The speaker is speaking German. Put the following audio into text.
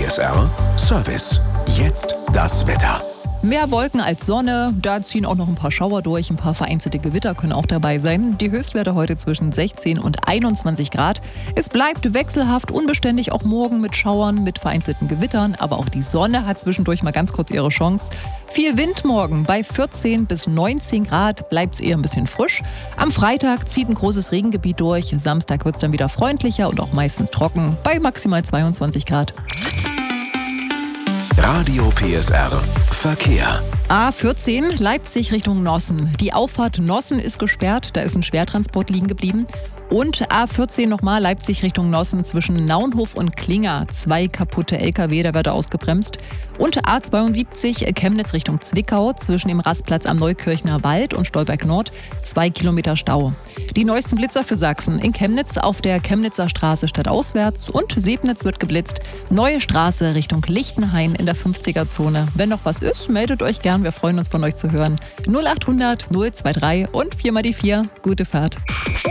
PSR Service. Jetzt das Wetter. Mehr Wolken als Sonne, da ziehen auch noch ein paar Schauer durch, ein paar vereinzelte Gewitter können auch dabei sein. Die Höchstwerte heute zwischen 16 und 21 Grad. Es bleibt wechselhaft, unbeständig, auch morgen mit Schauern, mit vereinzelten Gewittern. Aber auch die Sonne hat zwischendurch mal ganz kurz ihre Chance. Viel Wind morgen, bei 14 bis 19 Grad bleibt es eher ein bisschen frisch. Am Freitag zieht ein großes Regengebiet durch. Samstag wird es dann wieder freundlicher und auch meistens trocken, bei maximal 22 Grad. Radio PSR Verkehr. A14 Leipzig Richtung Nossen. Die Auffahrt Nossen ist gesperrt, da ist ein Schwertransport liegen geblieben. Und A14 nochmal Leipzig Richtung Nossen zwischen Naunhof und Klinger. 2 kaputte LKW, da wird er ausgebremst. Und A72 Chemnitz Richtung Zwickau zwischen dem Rastplatz am Neukirchner Wald und Stolberg Nord. 2 Kilometer Stau. Die neuesten Blitzer für Sachsen. In Chemnitz auf der Chemnitzer Straße stadtauswärts und Sebnitz wird geblitzt. Neue Straße Richtung Lichtenhain in der 50er-Zone. Wenn noch was ist, meldet euch gern. Wir freuen uns, von euch zu hören. 0800 023 und 4x4. Gute Fahrt.